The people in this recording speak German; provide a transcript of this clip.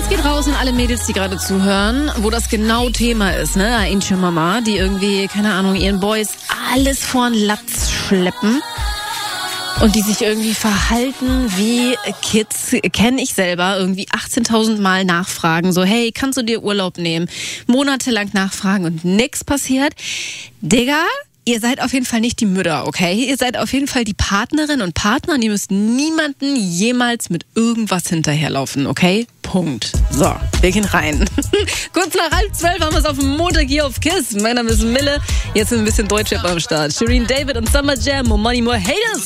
Das geht raus an alle Mädels, die gerade zuhören, wo das genau Thema ist, ne? Ain't your Mama, die irgendwie, keine Ahnung, ihren Boys alles vor den Latz schleppen. Und die sich irgendwie verhalten wie Kids, kenne ich selber, irgendwie 18.000 Mal nachfragen, so hey, kannst du dir Urlaub nehmen? Monatelang nachfragen und nix passiert. Digga, ihr seid auf jeden Fall nicht die Mütter, okay? Ihr seid auf jeden Fall die Partnerinnen und Partner und ihr müsst niemanden jemals mit irgendwas hinterherlaufen, okay? Punkt. So, wir gehen rein. Kurz nach 11:30 haben wir es auf dem Montag hier auf KISS. Mein Name ist Mille. Jetzt ein bisschen Deutschrap am Start. Shireen David und Summer Jam und Money More Haters.